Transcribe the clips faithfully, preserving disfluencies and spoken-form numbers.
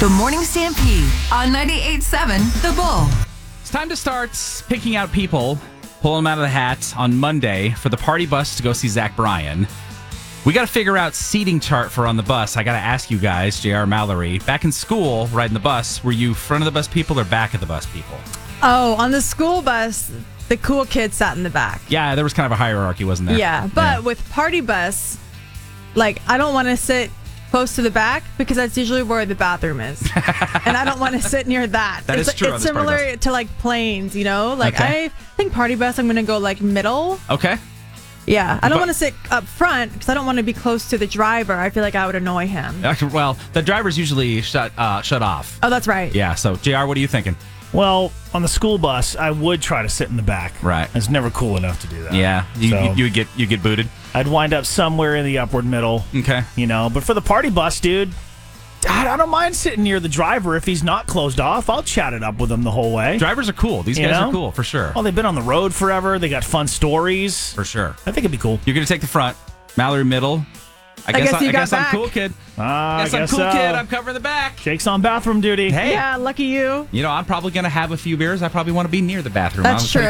The Morning Stampede on ninety-eight point seven The Bull. It's time to start picking out people, pulling them out of the hat on Monday for the party bus to go see Zach Bryan. We got to figure out seating chart for on the bus. I got to ask you guys, J R, Mallory, back in school, riding the bus, were you front of the bus people or back of the bus people? Oh, on the school bus, the cool kids sat in the back. Yeah, there was kind of a hierarchy, wasn't there? Yeah, but yeah. With party bus, like, I don't want to sit close to the back because that's usually where the bathroom is. And I don't want to sit near that. That it's, is true. It's similar to, like, planes, you know? Like, okay. I think party bus, I'm going to go, like, middle. Okay. Yeah, I don't want to sit up front because I don't want to be close to the driver. I feel like I would annoy him. Well, the driver's usually shut uh, shut off. Oh, that's right. Yeah, so, J R, what are you thinking? Well, on the school bus, I would try to sit in the back. Right. It's never cool enough to do that. Yeah, you, so you, you would get you get booted. I'd wind up somewhere in the upward middle. Okay. You know, but for the party bus, dude, I I don't mind sitting near the driver if he's not closed off. I'll chat it up with him the whole way. Drivers are cool. These You guys know? are cool, for sure. Oh, they've been on the road forever. They got fun stories. For sure. I think it'd be cool. You're going to take the front. Mallory, middle. I guess, guess I, you I got guess I'm back. cool kid. Ah, I guess, I I'm guess cool so. kid. I'm covering the back. Jake's on bathroom duty. Hey. Yeah, lucky you. You know, I'm probably going to have a few beers. I probably want to be near the bathroom. That's true.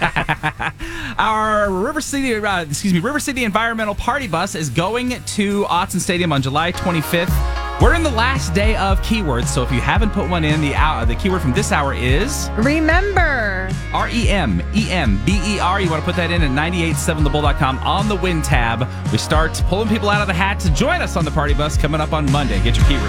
Our River City, uh, excuse me, River City Environmental Party Bus is going to Autzen Stadium on July twenty-fifth. We're in the last day of keywords, so if you haven't put one in, the hour, the keyword from this hour is Remember. R E M E M B E R. You want to put that in at nine eight seven the bull dot com on the win tab. We start pulling people out of the hat to join us on the party bus coming up on Monday. Get your keyword.